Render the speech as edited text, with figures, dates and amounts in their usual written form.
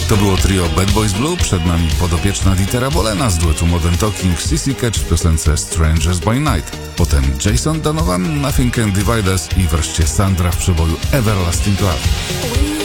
To było trio Bad Boys Blue, przed nami podopieczna Dietera Bolena z duetu Modern Talking, CC Catch w piosence Strangers by Night. Potem Jason Donovan, Nothing Can Divide Us i wreszcie Sandra w przeboju Everlasting Love.